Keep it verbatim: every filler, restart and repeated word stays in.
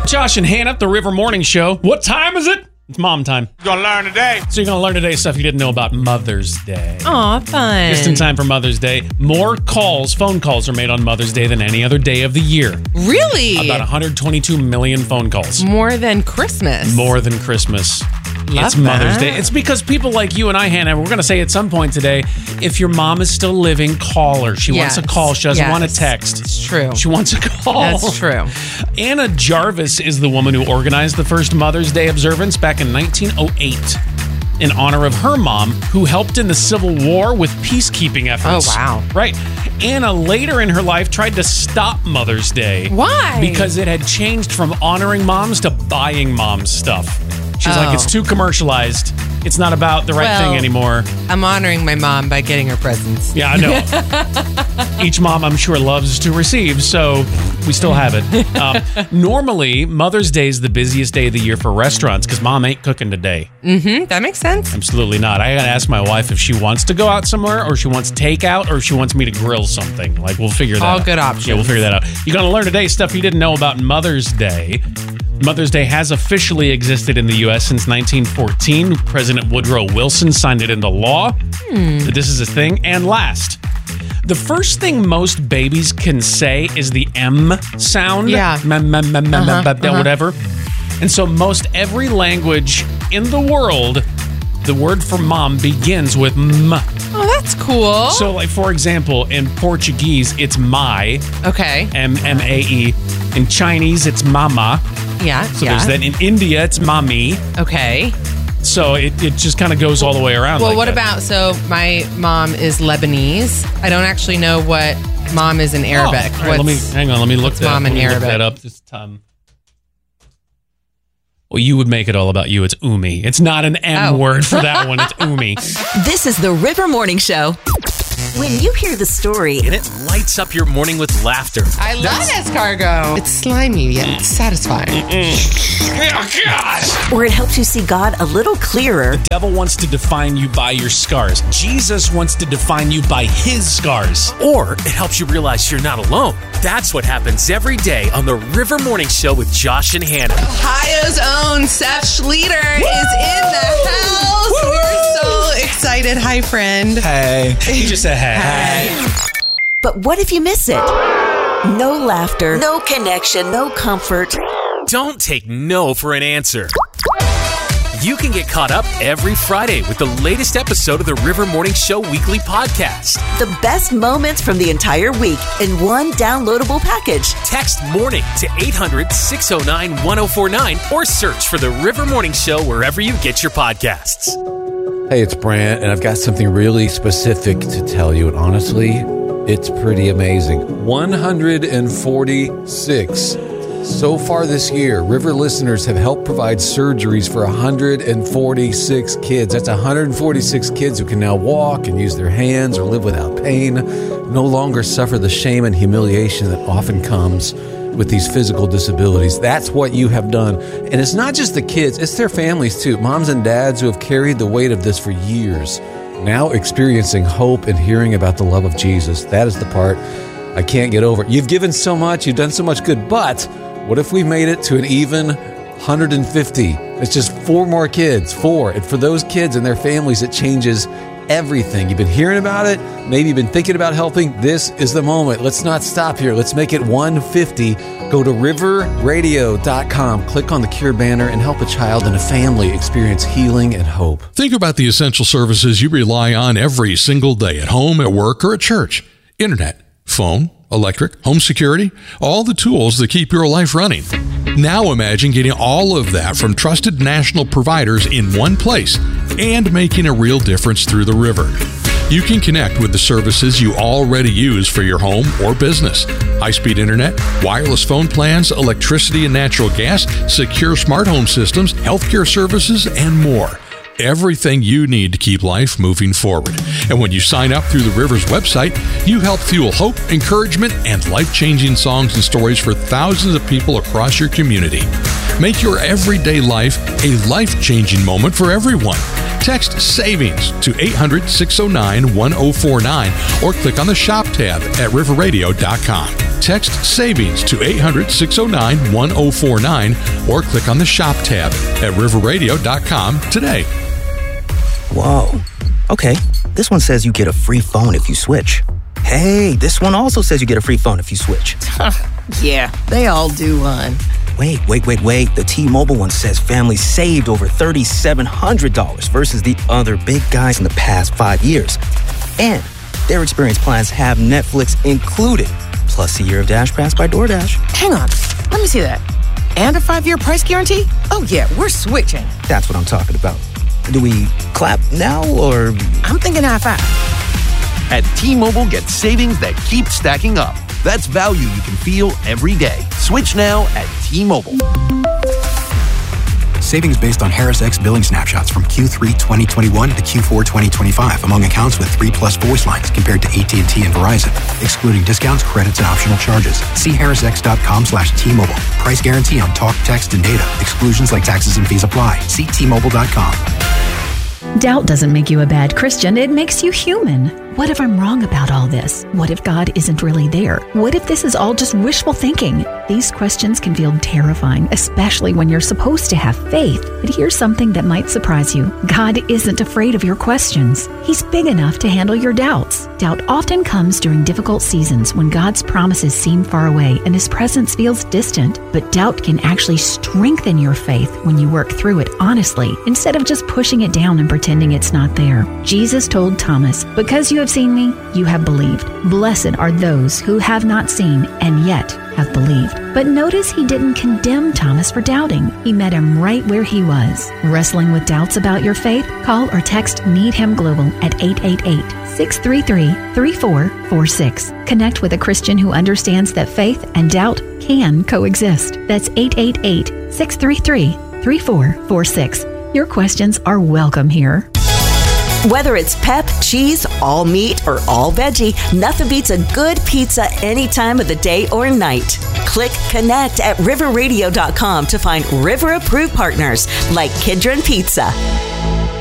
Josh and Hannah at the River Morning Show. What time is it? It's mom time. You're going to learn today. So you're going to learn today stuff you didn't know about Mother's Day. Aw, fun. Just in time for Mother's Day. More calls, phone calls are made on Mother's Day than any other day of the year. Really? About one hundred twenty-two million phone calls. More than Christmas. More than Christmas. Love it's Mother's that. Day. It's because people like you and I, Hannah, we're going to say at some point today, if your mom is still living, call her. She Yes. wants a call. She doesn't Yes. want a text. It's true. She wants a call. That's true. Anna Jarvis is the woman who organized the first Mother's Day observance back in nineteen oh eight in honor of her mom, who helped in the Civil War with peacekeeping efforts. Oh, wow. Right. Anna later in her life tried to stop Mother's Day. Why? Because it had changed from honoring moms to buying moms stuff. She's Oh. like, it's too commercialized. It's not about the right Well, thing anymore. I'm honoring my mom by getting her presents. Yeah, I know. Each mom, I'm sure, loves to receive, so we still have it. Um, normally, Mother's Day is the busiest day of the year for restaurants because mom ain't cooking today. Mm-hmm. That makes sense. Absolutely not. I gotta ask my wife if she wants to go out somewhere, or she wants takeout, or if she wants me to grill something. Like, we'll figure that All out. good options. Yeah, we'll figure that out. You're gonna learn today stuff you didn't know about Mother's Day. Mother's Day has officially existed in the U S since nineteen fourteen. President Woodrow Wilson signed it into law. Hmm. This is a thing. And last, the first thing most babies can say is the M sound. Yeah. M, m, m, m, Uh-huh, m, uh-huh. whatever. And so most every language in the world, the word for mom begins with M. Oh, that's cool. So, like, for example, in Portuguese, it's mai, okay. M M A E. In Chinese, it's mama. Yeah. So yeah. there's that. In India, it's mommy. Okay. So it, it just kind of goes all the way around. Well, like what that. about, so my mom is Lebanese. I don't actually know what mom is in Arabic. Oh, all right, let me What's- hang on. Let me look what's that. mom let in me look Arabic? that up this time. Well, you would make it all about you. It's umi. It's not an M Oh. word for that one. It's umi. This is the River Morning Show. When you hear the story, And it lights up your morning with laughter. I love escargot. It's slimy yet satisfying. Oh, gosh. or it helps you see God a little clearer, The devil wants to define you by your scars. Jesus wants to define you by his scars. Or it helps you realize you're not alone. That's what happens every day on the River Morning Show with Josh and Hannah. Ohio's own Seth Schleter is in the house. We're so excited. Hi, friend. Hey. He just said hey. but what if you miss it? No laughter, no connection, no comfort. Don't take no for an answer. You can get caught up every Friday with the latest episode of the River Morning Show weekly podcast. The best moments from the entire week in one downloadable package. Text MORNING to eight hundred, six oh nine, one oh four nine or search for the River Morning Show wherever you get your podcasts. Hey, it's Brant, and I've got something really specific to tell you. And honestly, it's pretty amazing. one hundred forty-six. So far this year, River listeners have helped provide surgeries for one hundred forty-six kids. That's one hundred forty-six kids who can now walk and use their hands or live without pain, no longer suffer the shame and humiliation that often comes with these physical disabilities. That's what you have done. And it's not just the kids, it's their families too. Moms and dads who have carried the weight of this for years, now experiencing hope and hearing about the love of Jesus. That is the part I can't get over. You've given so much, you've done so much good, but what if we made it to an even one hundred fifty? It's just four more kids, four. And for those kids and their families, it changes everything. You've been hearing about it. Maybe you've been thinking about helping. This is the moment. Let's not stop here. Let's make it one fifty. Go to river radio dot com, click on the Cure banner, and help a child and a family experience healing and hope. Think about the essential services you rely on every single day at home, at work, or at church. Internet, phone, electric, home security, all the tools that keep your life running. Now imagine getting all of that from trusted national providers in one place and making a real difference through the river. You can connect with the services you already use for your home or business. High-speed internet, wireless phone plans, electricity and natural gas, secure smart home systems, healthcare services, and more. Everything you need to keep life moving forward. And when you sign up through the River's website, you help fuel hope, encouragement, and life-changing songs and stories for thousands of people across your community. Make your everyday life a life-changing moment for everyone. Text SAVINGS to eight hundred, six oh nine, one oh four nine or click on the Shop tab at river radio dot com. Text SAVINGS to eight hundred, six oh nine, one oh four nine or click on the Shop tab at river radio dot com today. Whoa. Okay, this one says you get a free phone if you switch. Hey, this one also says you get a free phone if you switch. Yeah, they all do, hon. Wait, wait, wait, wait. The T-Mobile one says families saved over three thousand seven hundred dollars versus the other big guys in the past five years. And their experience plans have Netflix included, plus a year of Dash Pass by DoorDash. Hang on, let me see that. And a five-year price guarantee? Oh yeah, we're switching. That's what I'm talking about. Do we clap now, or...? I'm thinking high five. At T-Mobile, get savings that keep stacking up. That's value you can feel every day. Switch now at T-Mobile. Savings based on Harris X billing snapshots from Q three twenty twenty-one to Q four twenty twenty-five among accounts with three plus voice lines compared to A T and T and Verizon, excluding discounts, credits, and optional charges. See harris x dot com slash T Mobile. Price guarantee on talk, text, and data. Exclusions like taxes and fees apply. See T Mobile dot com. Doubt doesn't make you a bad Christian. It makes you human. What if I'm wrong about all this? What if God isn't really there? What if this is all just wishful thinking? These questions can feel terrifying, especially when you're supposed to have faith. But here's something that might surprise you. God isn't afraid of your questions. He's big enough to handle your doubts. Doubt often comes during difficult seasons when God's promises seem far away and His presence feels distant. But doubt can actually strengthen your faith when you work through it honestly, instead of just pushing it down and pretending it's not there. Jesus told Thomas, "Because you have seen me, you have believed. Blessed are those who have not seen and yet have believed." But notice He didn't condemn Thomas for doubting. He met him right where he was. Wrestling with doubts about your faith? Call or text Need Him Global at eight eight eight, six three three, three four four six. Connect with a Christian who understands that faith and doubt can coexist. That's eight eight eight, six three three, three four four six. Your questions are welcome here. Whether it's pep, cheese, all meat, or all veggie, nothing beats a good pizza any time of the day or night. Click Connect at river radio dot com to find River-approved partners like Kidron Pizza.